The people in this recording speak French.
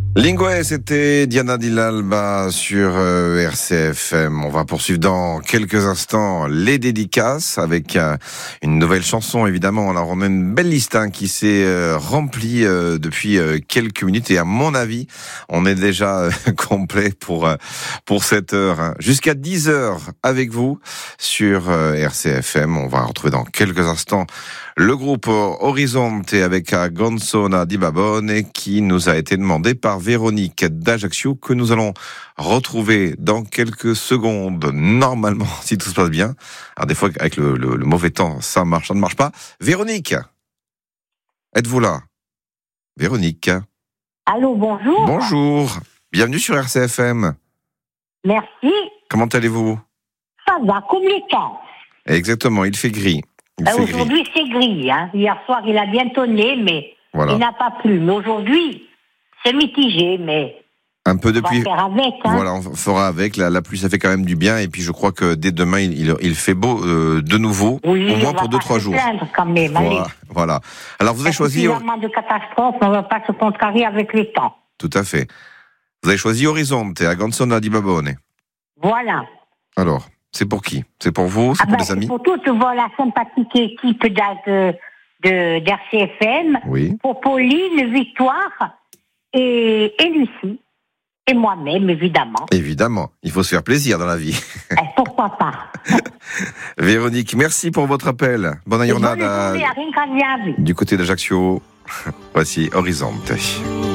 Linguet, c'était Diana Dill'Alba sur RCFM. On va poursuivre dans quelques instants les dédicaces avec une nouvelle chanson, évidemment. Alors, on a une belle liste qui s'est remplie depuis quelques minutes et à mon avis, on est déjà complet pour cette heure. Jusqu'à 10 heures avec vous sur RCFM. On va retrouver dans quelques instants le groupe Horizonte avec Gonzona di Babone qui nous a été demandé par Véronique d'Ajaccio, que nous allons retrouver dans quelques secondes, normalement, si tout se passe bien. Alors des fois, avec le mauvais temps, ça ne marche pas. Véronique, êtes-vous là? Véronique. Allô, bonjour. Bonjour, bienvenue sur RCFM. Merci. Comment allez-vous? Ça va, comme les temps. Exactement, il fait gris. Aujourd'hui, c'est gris. Hier soir, il a bien tonné, mais voilà. Il n'a pas plu. Mais aujourd'hui, c'est mitigé, mais un peu de pluie. On va faire avec. Voilà, on fera avec. La pluie, ça fait quand même du bien. Et puis, je crois que dès demain, il fait beau de nouveau, oui, au moins pour 2-3 jours. Quand même, voilà. Alors, vous avez choisi... de catastrophe, on ne va pas se contrarier avec les temps. Tout à fait. Vous avez choisi Horizonte à Gonzona di Babone. Voilà. Alors, c'est pour qui? C'est pour vous? C'est pour les amis? C'est pour toute la sympathique équipe d'RCFM. Oui. Pour Pauline, Victoire et Lucie. Et moi-même, évidemment. Évidemment. Il faut se faire plaisir dans la vie. Pourquoi pas? Véronique, merci pour votre appel. Bonne journée du côté d'Ajaccio. Voici Horizonte.